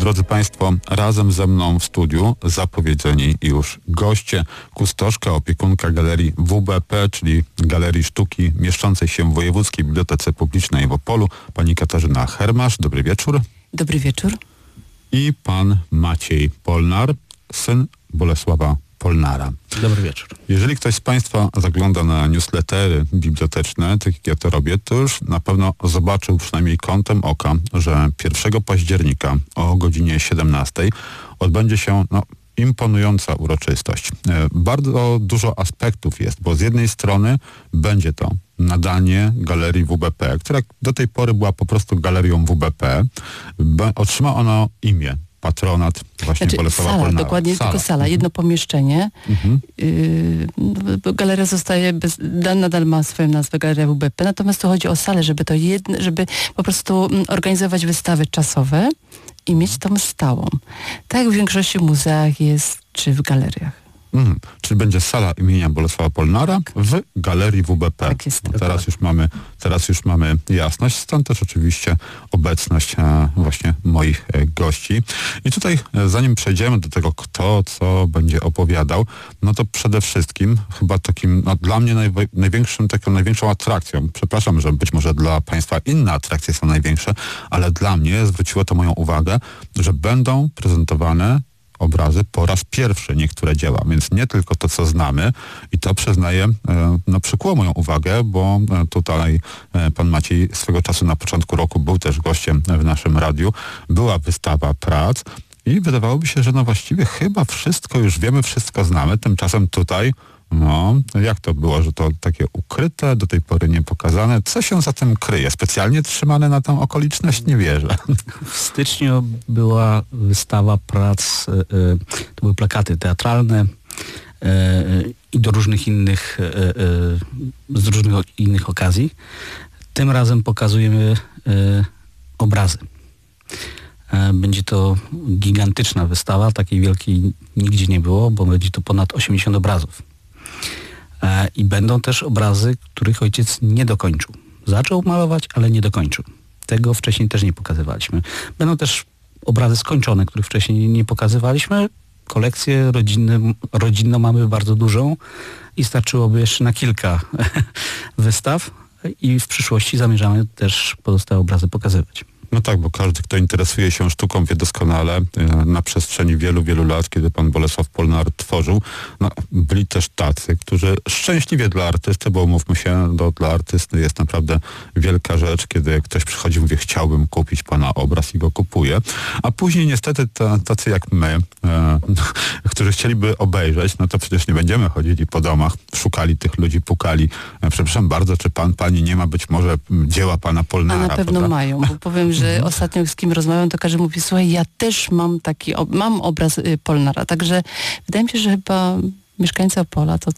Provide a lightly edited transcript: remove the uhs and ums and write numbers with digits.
Drodzy Państwo, razem ze mną w studiu zapowiedzieni już goście, kustoszka, opiekunka Galerii WBP, czyli Galerii Sztuki mieszczącej się w Wojewódzkiej Bibliotece Publicznej w Opolu, pani Katarzyna Hermasz. Dobry wieczór. Dobry wieczór. I pan Maciej Polnar, syn Bolesława Polnara. Dobry wieczór. Jeżeli ktoś z Państwa zagląda na newslettery biblioteczne, tak jak ja to robię, to już na pewno zobaczył przynajmniej kątem oka, że 1 października o godzinie 17 odbędzie się imponująca uroczystość. Bardzo dużo aspektów jest, bo z jednej strony będzie to nadanie Galerii WBP, która do tej pory była po prostu Galerią WBP. Otrzyma ono imię, patronat właśnie Bolesława Polnara. Dokładnie, tylko sala, jedno pomieszczenie. Galeria zostaje, nadal ma swoją nazwę Galeria WBP, natomiast tu chodzi o salę, żeby po prostu organizować wystawy czasowe i mieć tą stałą. Tak jak w większości muzeach jest, czy w galeriach. Czyli będzie sala imienia Bolesława Polnara w Galerii WBP. Tak jest. Teraz już mamy jasność, stąd też oczywiście obecność właśnie moich gości. I tutaj zanim przejdziemy do tego, kto co będzie opowiadał, no to przede wszystkim chyba takim dla mnie największą atrakcją, przepraszam, że być może dla Państwa inne atrakcje są największe, ale dla mnie zwróciło to moją uwagę, że będą prezentowane obrazy po raz pierwszy, niektóre dzieła, więc nie tylko to, co znamy, i to przyznaję, przykuło moją uwagę, bo tutaj pan Maciej swego czasu na początku roku był też gościem w naszym radiu, była wystawa prac i wydawałoby się, że właściwie chyba wszystko już wiemy, wszystko znamy, tymczasem tutaj jak to było, że to takie ukryte, do tej pory niepokazane? Co się za tym kryje? Specjalnie trzymane na tę okoliczność? Nie wierzę. W styczniu była wystawa prac, to były plakaty teatralne i do różnych innych, z różnych innych okazji. Tym razem pokazujemy obrazy. Będzie to gigantyczna wystawa, takiej wielkiej nigdzie nie było, bo będzie to ponad 80 obrazów. I będą też obrazy, których ojciec nie dokończył. Zaczął malować, ale nie dokończył. Tego wcześniej też nie pokazywaliśmy. Będą też obrazy skończone, których wcześniej nie pokazywaliśmy. Kolekcję rodzinną mamy bardzo dużą i starczyłoby jeszcze na kilka wystaw i w przyszłości zamierzamy też pozostałe obrazy pokazywać. No tak, bo każdy, kto interesuje się sztuką, wie doskonale, na przestrzeni wielu, wielu lat, kiedy pan Bolesław Polnar tworzył, byli też tacy, którzy szczęśliwie dla artysty, bo umówmy się, dla artysty jest naprawdę wielka rzecz, kiedy ktoś przychodzi i mówi, chciałbym kupić pana obraz i go kupuje, a później niestety tacy jak my, którzy chcieliby obejrzeć, no to przecież nie będziemy chodzili po domach, szukali tych ludzi, pukali. Przepraszam bardzo, czy pani nie ma być może dzieła pana Polnara? A na pewno mają, bo powiem, że ostatnio z kim rozmawiam, to każdy mówi, słuchaj, ja też mam mam obraz Polnara, także wydaje mi się, że chyba mieszkańcy Opola to